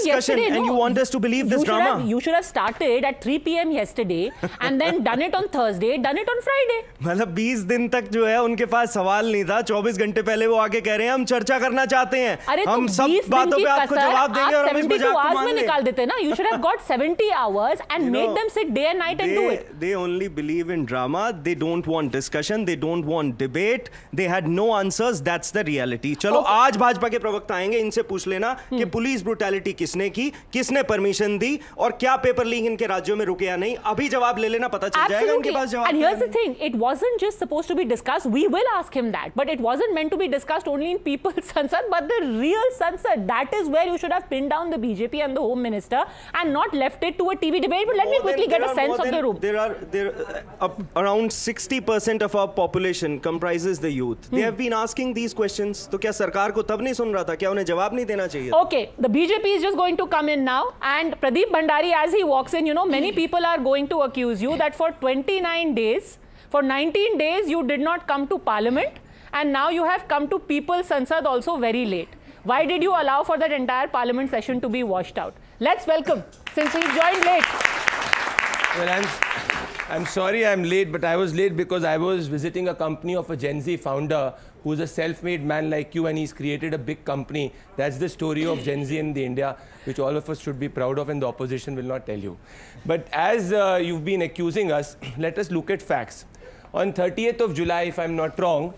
discussion and you want us to believe this drama? You should have started at 3 p.m. yesterday and then done it on Thursday, done it on Friday. मतलब 20 दिन तक जो है उनके पास सवाल नहीं था, 24 घंटे पहले वो आके कह रहे हैं हम चर्चा करना चाहते हैं, हम सब बातों पे आपको जवाब देंगे और हम इस मजाक को मान लें। निकाल देते ना, you should have got 70 hours and made them sit day and night and do it. They only believe in drama, they don't want discussion, they don't want debate, they had no answers, that's the reality. चलो आज भाजपा के प्रवक्ता आएंगे, इनसे पूछ लेना कि police brutality किसने की, किसने परमिशन दी और क्या पेपर लीक इनके राज्यों में रुके या नहीं, अभी जवाब ले लेना, पता चल जाएगा इनके पास जवाब। And here's the thing, it wasn't just supposed to be discussed, we will ask him that, but it wasn't meant to be discussed only in People's Sansad, but the real Sansad. That is where you should have pinned down the BJP and the Home Minister and not left it to a TV debate. But let me quickly get a sense of the room. There are around 60% of our population comprises the youth. They have been asking these questions. तो क्या सरकार को तब नहीं सुन रहा था? क्या उन्हें जवाब नहीं देना चाहिए? Okay, the BJP is just going to come in now, and Pradeep Bhandari, as he walks in, you know, many people are going to accuse you that for 29 days, for 19 days, you did not come to Parliament, and now you have come to People's Sansad also very late. Why did you allow for that entire Parliament session to be washed out? Let's welcome, since he joined late. Well, I'm sorry I'm late, but I was late because I was visiting a company of a Gen Z founder who's a self-made man like you, and he's created a big company. That's the story of Gen Z in the India, which all of us should be proud of, and the opposition will not tell you. But as you've been accusing us, let us look at facts. On 30th of July, if I'm not wrong,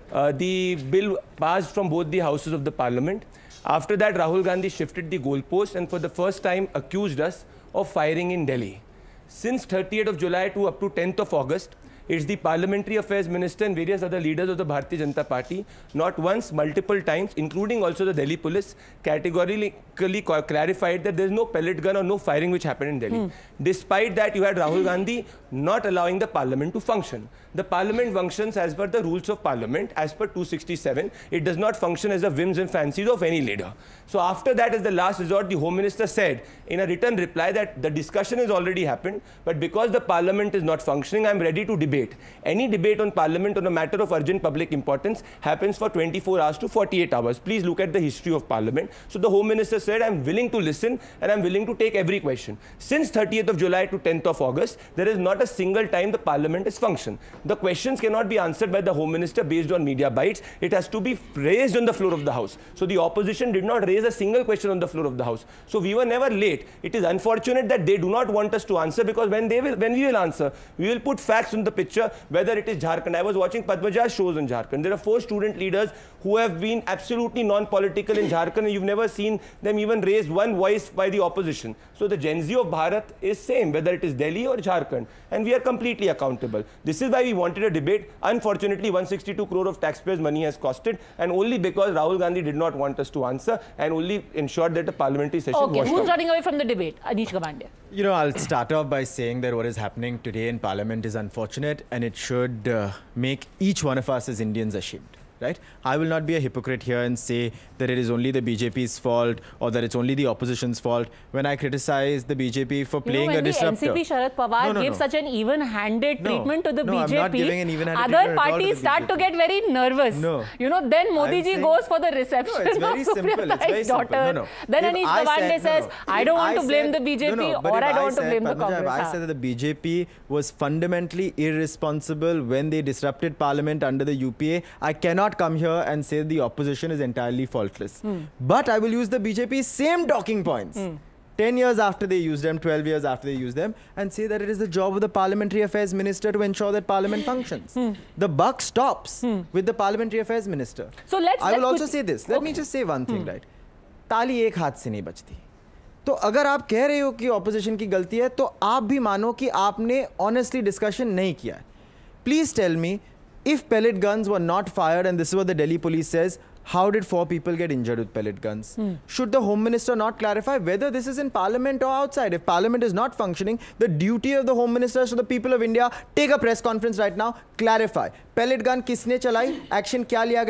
the bill passed from both the houses of the parliament. After that, Rahul Gandhi shifted the goalpost and for the first time accused us of firing in Delhi. Since 30th of July to up to 10th of August, it's the Parliamentary Affairs Minister and various other leaders of the Bharatiya Janata Party, not once, multiple times, including also the Delhi police, categorically clarified that there's no pellet gun or no firing which happened in Delhi. Despite that, you had Rahul Gandhi not allowing the Parliament to function. The Parliament functions as per the rules of Parliament, as per 267. It does not function as the whims and fancies of any leader. So after that, as the last resort, the Home Minister said in a written reply that the discussion has already happened, but because the Parliament is not functioning, I'm ready to debate. Any debate on Parliament on a matter of urgent public importance happens for 24 hours to 48 hours. Please look at the history of Parliament. So the Home Minister said, I'm willing to listen and I'm willing to take every question. Since 30th of July to 10th of August, there is not a single time the Parliament has functioned. The questions cannot be answered by the Home Minister based on media bites. It has to be raised on the floor of the House. So the opposition did not raise a single question on the floor of the House. So we were never late. It is unfortunate that they do not want us to answer, because when we will answer, we will put facts on the picture, whether it is Jharkhand. I was watching Padmaja's shows in Jharkhand. There are 4 student leaders who have been absolutely non-political in Jharkhand, and you've never seen them even raise one voice by the opposition. So the Gen Z of Bharat is same, whether it is Delhi or Jharkhand, and we are completely accountable. This is why we wanted a debate. Unfortunately, 162 crore of taxpayers' money has costed, and only because Rahul Gandhi did not want us to answer and only ensured that the parliamentary session was Okay, who's running away from the debate? Anish Gawande. You know, I'll start off by saying that what is happening today in Parliament is unfortunate, and it should make each one of us as Indians ashamed. Right? I will not be a hypocrite here and say that it is only the BJP's fault or that it's only the opposition's fault when I criticize the BJP for playing a disruptor. When the NCP Sharad Pawar gave such an even-handed treatment to the BJP, I'm not giving an even-handed other parties start to get very nervous. You know, then Modi ji goes for the reception of Supriya Tai's daughter. Then Anish Gawande says, I don't want to blame the BJP or I don't want to blame the Congress. I said that the BJP was fundamentally irresponsible when they disrupted Parliament under the UPA. I cannot come here and say the opposition is entirely faultless. But I will use the BJP's same talking points 10 years after they used them, 12 years after they used them, and say that it is the job of the Parliamentary Affairs Minister to ensure that Parliament functions. The buck stops with the Parliamentary Affairs Minister. So I will also say this. Let me just say one thing, right? ताली एक हाथ से नहीं बजती. तो अगर आप कह रहे हो कि ऑपोजिशन की गलती है, तो आप भी मानो कि आपने ऑनेस्टली डिस्कशन नहीं किया है. Please tell me, if pellet guns were not fired, and this is what the Delhi police says, how did 4 people get injured with pellet guns? Should the Home Minister not clarify whether this is in Parliament or outside? If Parliament is not functioning, the duty of the Home Minister is to the people of India, take a press conference right now, clarify. Pellet gun किसने चलाई? Action क्या लिया गया है?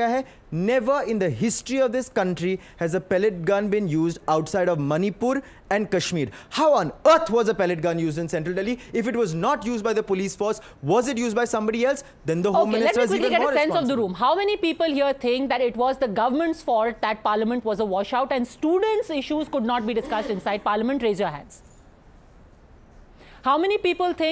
Never in the history of this country has a pellet gun been used outside of Manipur and Kashmir. How on earth was a pellet gun used in Central Delhi? If it was not used by the police force, was it used by somebody else? Then the Home Minister is even more responsible. Let me quickly get a sense of the room. How many people here think that it was the government's fault that Parliament was a washout and students' issues could not be discussed inside Parliament? Raise your hands. How many people think